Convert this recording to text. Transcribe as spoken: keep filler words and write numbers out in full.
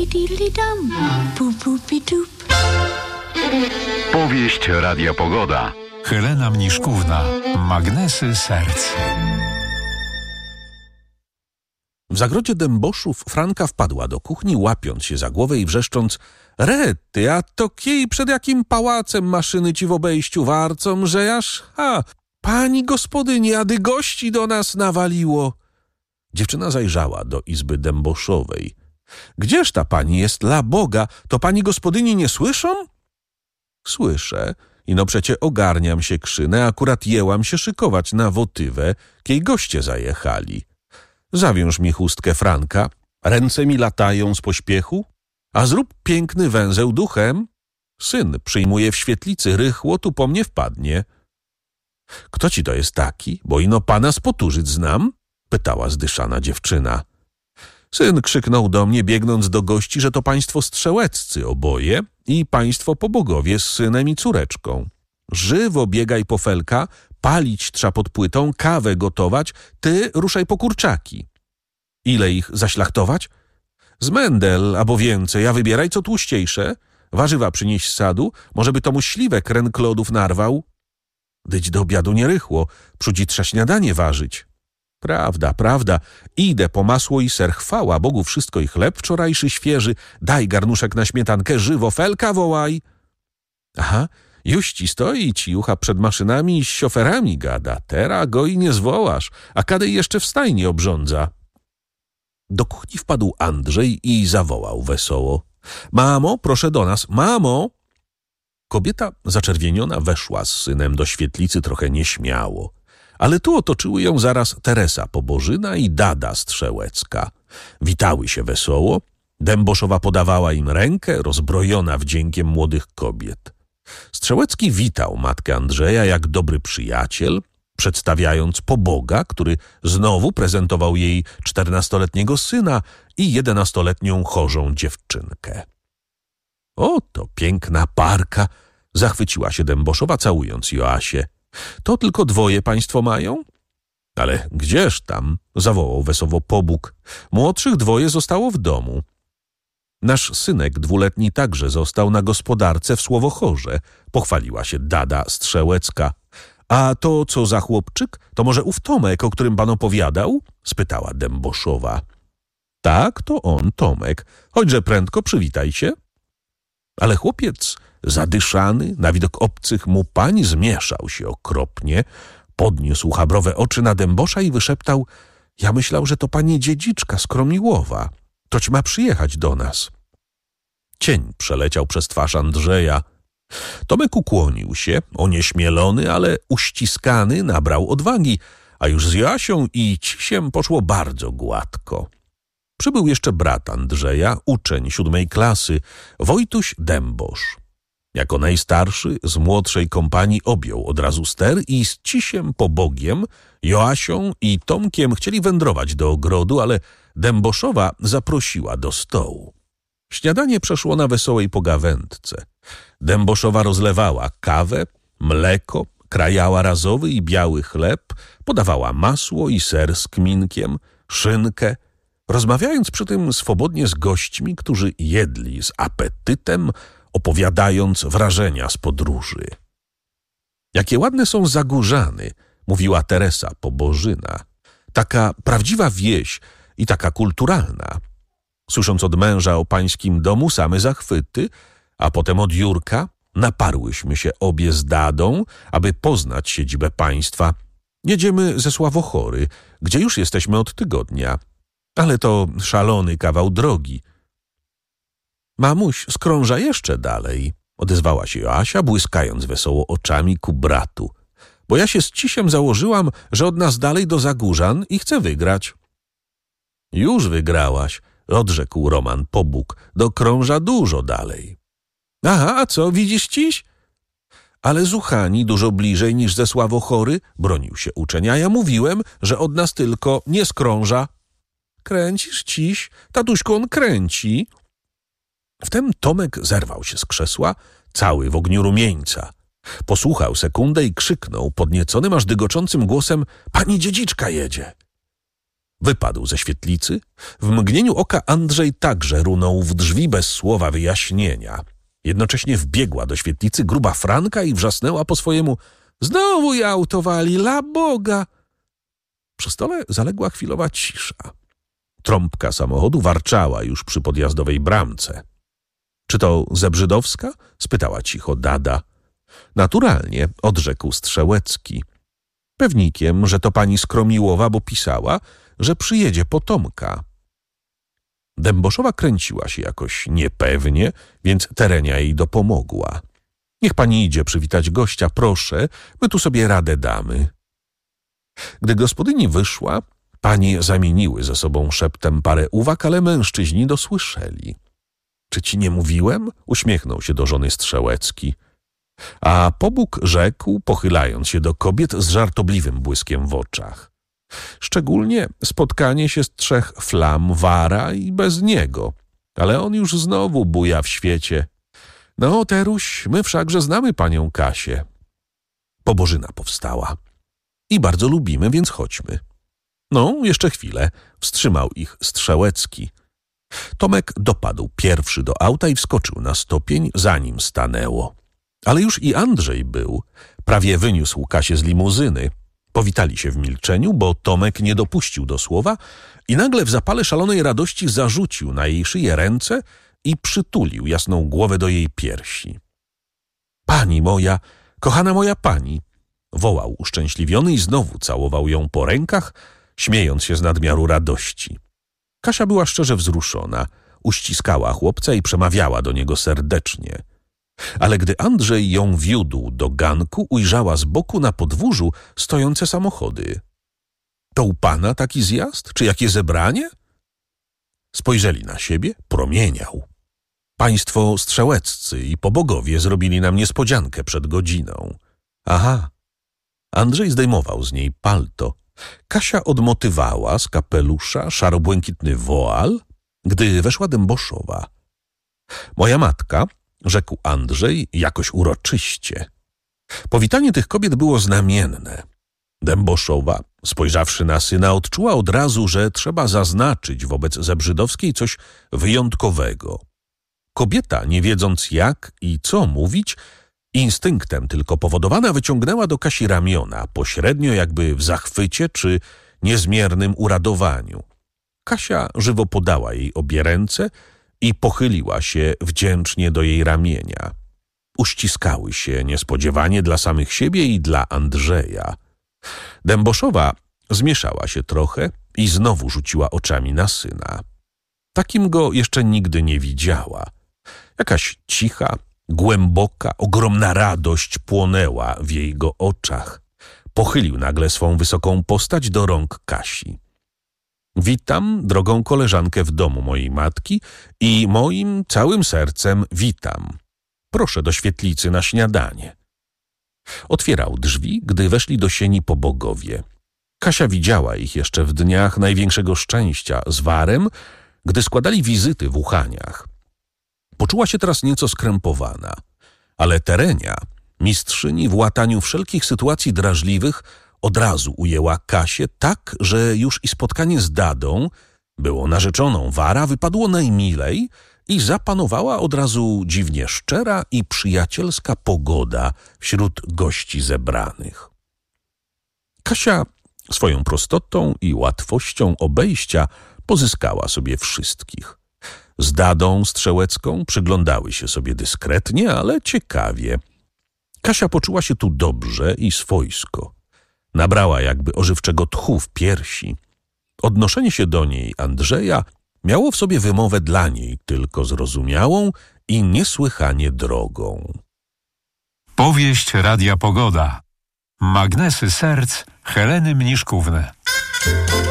Powieść Radia Pogoda. Helena Mniszkówna. Magnesy serc. W zagrodzie dęboszów Franka wpadła do kuchni, łapiąc się za głowę i wrzeszcząc: Rety, a to kiej przed jakim pałacem maszyny ci w obejściu warcą, że jaż, ha, pani gospodyni, ady gości do nas nawaliło. Dziewczyna zajrzała do izby dęboszowej. Gdzież ta pani jest, la Boga, to pani gospodyni nie słyszą? Słyszę, ino przecie ogarniam się krzynę, akurat jęłam się szykować na wotywę, kiej goście zajechali. Zawiąż mi chustkę Franka, ręce mi latają z pośpiechu, a zrób piękny węzeł duchem. Syn przyjmuje w świetlicy, rychło tu po mnie wpadnie. Kto ci to jest taki, bo ino pana z Poturzyc znam? Pytała zdyszana dziewczyna. Syn krzyknął do mnie, biegnąc do gości, że to państwo strzełeccy oboje i państwo pobogowie z synem i córeczką. Żywo biegaj po felka, palić trza pod płytą, kawę gotować, ty ruszaj po kurczaki. Ile ich zaślachtować? Z mendel, albo więcej, a wybieraj co tłuściejsze. Warzywa przynieś z sadu, może by tomu śliwek ręklodów narwał. Dyć do obiadu nierychło, przudzi trza śniadanie ważyć. Prawda, prawda, idę po masło i ser, chwała Bogu, wszystko i chleb wczorajszy świeży, daj garnuszek na śmietankę, żywo, felka wołaj. Aha, juści stoi i ciucha przed maszynami i z szoferami gada, tera go i nie zwołasz, a kadej jeszcze w stajni obrządza. Do kuchni wpadł Andrzej i zawołał wesoło. Mamo, proszę do nas, mamo! Kobieta zaczerwieniona weszła z synem do świetlicy trochę nieśmiało. Ale tu otoczyły ją zaraz Teresa Pobożyna i Dada Strzełecka. Witały się wesoło, Dęboszowa podawała im rękę, rozbrojona wdziękiem młodych kobiet. Strzełecki witał matkę Andrzeja jak dobry przyjaciel, przedstawiając poboga, który znowu prezentował jej czternastoletniego syna i jedenastoletnią chorzą dziewczynkę. Oto piękna parka, zachwyciła się Dęboszowa, całując Joasię. To tylko dwoje państwo mają? Ale gdzież tam, zawołał wesoło pobóg. Młodszych dwoje zostało w domu. Nasz synek dwuletni także został na gospodarce w Słowochorze, pochwaliła się Dada Strzełecka. A to co za chłopczyk? To może ów Tomek, o którym pan opowiadał? Spytała Dęboszowa. Tak, to on, Tomek. Chodźże prędko, przywitaj się. Ale chłopiec, zadyszany, na widok obcych mu pań, zmieszał się okropnie, podniósł chabrowe oczy na Dębosza i wyszeptał: ja myślał, że to pani dziedziczka z Kromiłowa. Toć ma przyjechać do nas. Cień przeleciał przez twarz Andrzeja. Tomek ukłonił się, onieśmielony, ale uściskany, nabrał odwagi, a już z Joasią i Cisiem poszło bardzo gładko. Przybył jeszcze brat Andrzeja, uczeń siódmej klasy, Wojtuś Dębosz. Jako najstarszy z młodszej kompanii objął od razu ster i z Cisiem Pobogiem, Joasią i Tomkiem chcieli wędrować do ogrodu, ale Dęboszowa zaprosiła do stołu. Śniadanie przeszło na wesołej pogawędce. Dęboszowa rozlewała kawę, mleko, krajała razowy i biały chleb, podawała masło i ser z kminkiem, szynkę, rozmawiając przy tym swobodnie z gośćmi, którzy jedli z apetytem, opowiadając wrażenia z podróży. Jakie ładne są Zagórzany, mówiła Teresa Pobożyna. Taka prawdziwa wieś i taka kulturalna. Słysząc od męża o pańskim domu same zachwyty, a potem od Jurka, naparłyśmy się obie z Dadą, aby poznać siedzibę państwa. Jedziemy ze Sławochory, gdzie już jesteśmy od tygodnia. Ale to szalony kawał drogi. Mamuś skrąża jeszcze dalej, odezwała się Joasia, błyskając wesoło oczami ku bratu. Bo ja się z Cisiem założyłam, że od nas dalej do Zagórzan i chcę wygrać. Już wygrałaś, odrzekł Roman Pobóg, do Krąża dużo dalej. Aha, a co, widzisz Ciś? Ale Zuchani dużo bliżej niż ze Sławochory, bronił się uczeń, a ja mówiłem, że od nas tylko nie z Krąża. Kręcisz, Ciś? Tatuśku, on kręci. Wtem Tomek zerwał się z krzesła, cały w ogniu rumieńca. Posłuchał sekundę i krzyknął podnieconym, aż dygoczącym głosem: pani dziedziczka jedzie. Wypadł ze świetlicy. W mgnieniu oka Andrzej także runął w drzwi bez słowa wyjaśnienia. Jednocześnie wbiegła do świetlicy gruba Franka i wrzasnęła po swojemu: znowu je autowali, la Boga! Przy stole zaległa chwilowa cisza. Trąbka samochodu warczała już przy podjazdowej bramce. Czy to Zebrzydowska? Spytała cicho Dada. Naturalnie, odrzekł Strzałecki. Pewnikiem, że to pani Skromiłowa, bo pisała, że przyjedzie po Tomka. Dęboszowa kręciła się jakoś niepewnie, więc Terenia jej dopomogła. Niech pani idzie przywitać gościa, proszę, my tu sobie radę damy. Gdy gospodyni wyszła, panie zamieniły ze sobą szeptem parę uwag, ale mężczyźni dosłyszeli. Czy ci nie mówiłem? Uśmiechnął się do żony Strzałecki. A pobóg rzekł, pochylając się do kobiet z żartobliwym błyskiem w oczach. Szczególnie spotkanie się z trzech flam wara i bez niego. Ale on już znowu buja w świecie. No, Teruś, my wszakże znamy panią Kasię. Pobożyna powstała. I bardzo lubimy, więc chodźmy. No, jeszcze chwilę. Wstrzymał ich Strzałecki. Tomek dopadł pierwszy do auta i wskoczył na stopień, zanim stanęło. Ale już i Andrzej był. Prawie wyniósł Kasię z limuzyny. Powitali się w milczeniu, bo Tomek nie dopuścił do słowa i nagle w zapale szalonej radości zarzucił na jej szyję ręce i przytulił jasną głowę do jej piersi. Pani moja, kochana moja pani, wołał uszczęśliwiony i znowu całował ją po rękach, śmiejąc się z nadmiaru radości. Kasia była szczerze wzruszona, uściskała chłopca i przemawiała do niego serdecznie. Ale gdy Andrzej ją wiódł do ganku, ujrzała z boku na podwórzu stojące samochody. To u pana taki zjazd? Czy jakie zebranie? Spojrzeli na siebie, promieniał. Państwo Strzałeccy i pobogowie zrobili nam niespodziankę przed godziną. Aha. Andrzej zdejmował z niej palto. Kasia odmotywała z kapelusza szaro-błękitny woal, gdy weszła Dęboszowa. Moja matka, rzekł Andrzej jakoś uroczyście. Powitanie tych kobiet było znamienne. Dęboszowa, spojrzawszy na syna, odczuła od razu, że trzeba zaznaczyć wobec Zebrzydowskiej coś wyjątkowego. Kobieta, nie wiedząc jak i co mówić, instynktem tylko powodowana, wyciągnęła do Kasi ramiona, pośrednio jakby w zachwycie czy niezmiernym uradowaniu. Kasia żywo podała jej obie ręce i pochyliła się wdzięcznie do jej ramienia. Uściskały się niespodziewanie dla samych siebie i dla Andrzeja. Dęboszowa zmieszała się trochę i znowu rzuciła oczami na syna. Takim go jeszcze nigdy nie widziała. Jakaś cicha, głęboka, ogromna radość płonęła w jej go oczach. Pochylił nagle swą wysoką postać do rąk Kasi. Witam drogą koleżankę w domu mojej matki i moim całym sercem witam. Proszę do świetlicy na śniadanie. Otwierał drzwi, gdy weszli do sieni pobogowie. Kasia widziała ich jeszcze w dniach największego szczęścia z warem, gdy składali wizyty w Uchaniach. Poczuła się teraz nieco skrępowana, ale Terenia, mistrzyni w łataniu wszelkich sytuacji drażliwych, od razu ujęła Kasię tak, że już i spotkanie z Dadą, było narzeczoną wara, wypadło najmilej i zapanowała od razu dziwnie szczera i przyjacielska pogoda wśród gości zebranych. Kasia swoją prostotą i łatwością obejścia pozyskała sobie wszystkich. Z Dadą Strzałecką przyglądały się sobie dyskretnie, ale ciekawie. Kasia poczuła się tu dobrze i swojsko. Nabrała jakby ożywczego tchu w piersi. Odnoszenie się do niej Andrzeja miało w sobie wymowę dla niej tylko zrozumiałą i niesłychanie drogą. Powieść Radia Pogoda. Magnesy serc Heleny Mniszkówny.